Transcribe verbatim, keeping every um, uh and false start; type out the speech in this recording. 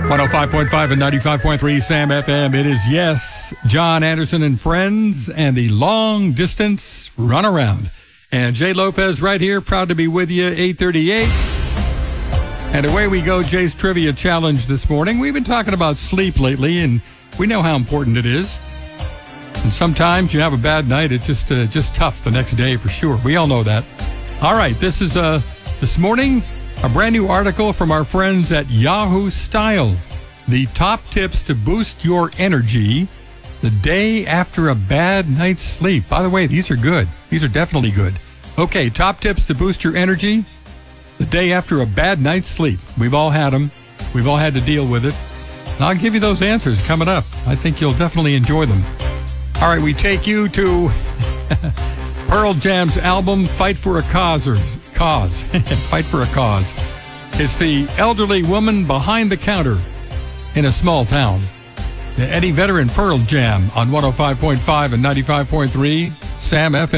one oh five point five and ninety-five point three Sam F M. It is, yes, John Anderson and Friends and the Long Distance Runaround. And Jay Lopez right here, proud to be with you, eight thirty-eight. And away we go, Jay's Trivia Challenge this morning. We've been talking about sleep lately, and we know how important it is. And sometimes you have a bad night, it's just uh, just tough the next day for sure. We all know that. All right, this is uh, this morning, a brand new article from our friends at Yahoo Style. The top tips to boost your energy the day after a bad night's sleep. By the way, these are good. These are definitely good. Okay, top tips to boost your energy the day after a bad night's sleep. We've all had them. We've all had to deal with it. And I'll give you those answers coming up. I think you'll definitely enjoy them. All right, we take you to Pearl Jam's album, Fight for a Cause, or Cause. Fight for a Cause. It's the elderly woman behind the counter in a small town. The Eddie Vedder and Pearl Jam on one oh five point five and ninety-five point three Sam F M.